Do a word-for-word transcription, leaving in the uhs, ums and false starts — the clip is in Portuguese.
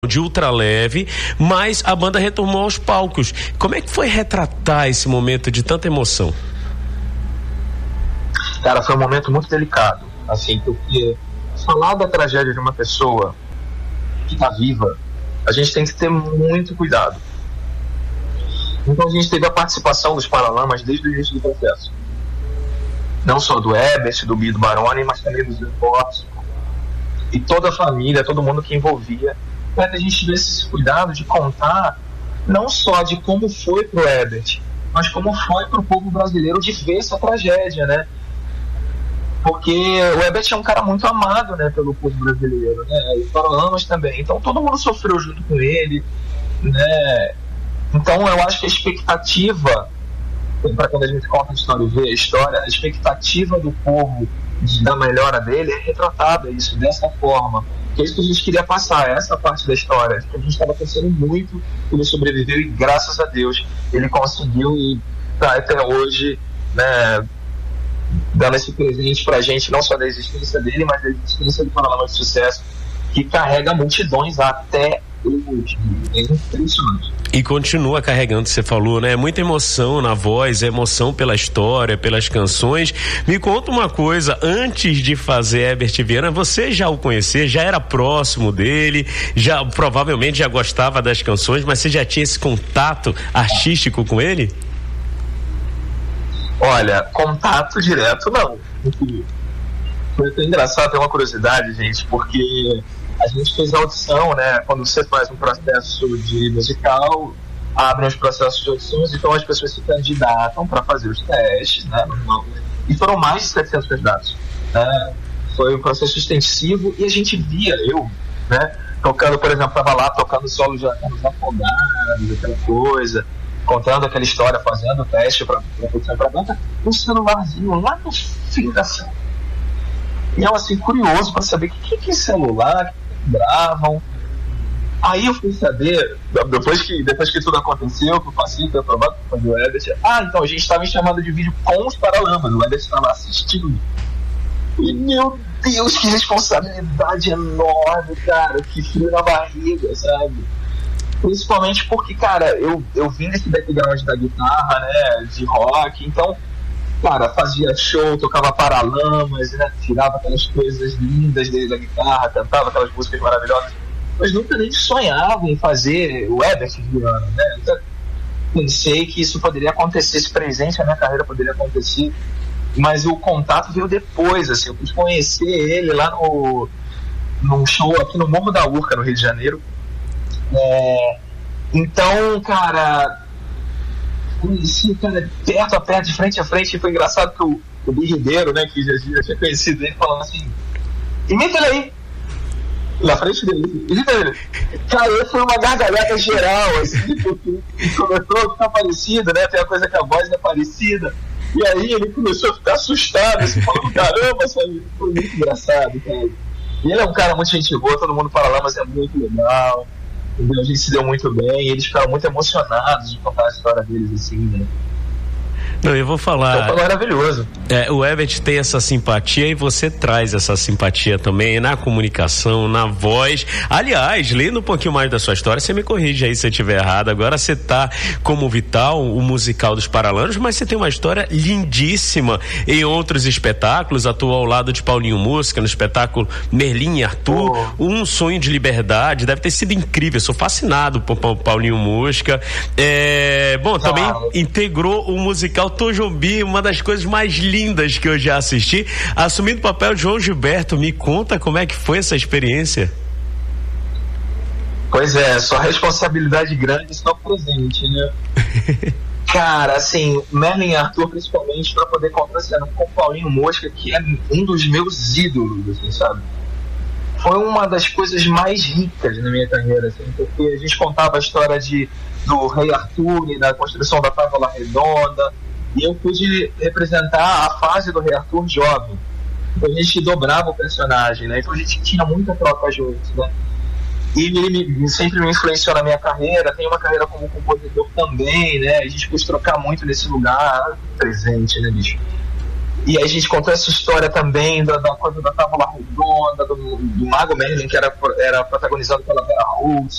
de ultraleve, mas a banda retornou aos palcos. Como é que foi retratar esse momento de tanta emoção? Cara, foi um momento muito delicado, assim, porque falar da tragédia de uma pessoa que está viva, a gente tem que ter muito cuidado. Então a gente teve a participação dos Paralamas desde o início do processo. Não só do Herbert, do Guido Baroni, mas também dos Fortes e toda a família, todo mundo que envolvia, para que a gente tivesse esse cuidado de contar não só de como foi pro Herbert, mas como foi pro povo brasileiro de ver essa tragédia, né? Porque o Herbert é um cara muito amado, né, pelo povo brasileiro, né? E Paralamas também. Então todo mundo sofreu junto com ele, né? Então eu acho que a expectativa, para quando a gente conta a história e vê a história, a expectativa do povo de, da melhora dele é retratada isso dessa forma. Que é isso que a gente queria passar, essa parte da história, que a gente estava pensando muito, ele sobreviveu e graças a Deus ele conseguiu e tá até hoje, né, dando esse presente pra gente, não só da existência dele, mas da existência do Paralamas de Sucesso, que carrega multidões até o último. É impressionante. E continua carregando, você falou, né? Muita emoção na voz, emoção pela história, pelas canções. Me conta uma coisa, antes de fazer Herbert Viana, você já o conhecia, já era próximo dele, já provavelmente já gostava das canções, mas você já tinha esse contato artístico com ele? Olha, contato direto não. Foi até engraçado, tem uma curiosidade, gente, porque a gente fez a audição, né? Quando você faz um processo de musical, abrem os processos de audições, então as pessoas se candidatam para fazer os testes, né? E foram mais de setecentos candidatos, né? Foi um processo extensivo e a gente via, eu, né? Tocando, por exemplo, estava lá tocando solo de Anos Afogados, aquela coisa, contando aquela história, fazendo o teste para a produção para banda, um celularzinho lá no fim da sala. E eu, assim, curioso para saber o que, que é celular, gravam. Aí eu fui saber, depois que, depois que tudo aconteceu, que eu passei, que eu aprovado para fazer o Herbert, ah, então a gente estava em chamada de vídeo com os Paralamas, o Herbert estava assistindo. E meu Deus, que responsabilidade enorme, cara, que frio na barriga, sabe? Principalmente porque, cara, eu, eu vim desse background da guitarra, né, de rock, então, cara, fazia show, tocava Paralamas, né, tirava aquelas coisas lindas dele da guitarra, cantava aquelas músicas maravilhosas, mas nunca nem sonhava em fazer o Herbert Viana, né? Então, pensei que isso poderia acontecer, esse presente na minha carreira poderia acontecer, mas o contato veio depois, assim, eu pude conhecer ele lá no num show aqui no Morro da Urca, no Rio de Janeiro. É, então, cara, conheci, cara, perto a perto, de frente a frente, e foi engraçado que o, o Birrideiro, né, que já, já tinha conhecido ele, falando assim, imita ele aí, na frente dele, imita ele. Cara, foi uma gargalhada geral, assim, porque começou a ficar parecido, né, tem a coisa que a voz é parecida, e aí ele começou a ficar assustado, assim, falando, caramba, sabe, foi muito engraçado, cara. E ele é um cara muito gente boa, todo mundo fala lá, mas é muito legal. A gente se deu muito bem, e eles ficaram muito emocionados de contar a história deles, assim, né? Não, eu vou falar. Então, foi maravilhoso. É, o Herbert tem essa simpatia e você traz essa simpatia também na comunicação, na voz. Aliás, lendo um pouquinho mais da sua história, você me corrige aí se eu estiver errado. Agora você tá como Vital, o musical dos Paralamas, mas você tem uma história lindíssima em outros espetáculos. Atuou ao lado de Paulinho Mosca no espetáculo Merlin e Arthur, oh. Um Sonho de Liberdade. Deve ter sido incrível. Eu sou fascinado por Paulinho Mosca. É, bom, também ah. integrou o musical Tom Jobim, uma das coisas mais lindas que eu já assisti, assumindo o papel de João Gilberto. Me conta como é que foi essa experiência. Pois é, só responsabilidade grande só presente, né? Cara, assim, Merlin e Arthur, principalmente, para poder contracenar com o Paulinho Mosca, que é um dos meus ídolos, assim, sabe? Foi uma das coisas mais ricas na minha carreira, assim, porque a gente contava a história de, do Rei Arthur e da construção da Távola Redonda, e eu pude representar a fase do Rei Arthur jovem. Então a gente dobrava o personagem, né? Então a gente tinha muita troca juntos, né? E ele me, sempre me influenciou na minha carreira, tem uma carreira como compositor também, né? A gente pôde trocar muito nesse lugar presente, né, bicho? E aí a gente contou essa história também da, da coisa da tábua redonda, do, do Mago Merlin, que era, era protagonizado pela Vera Holt.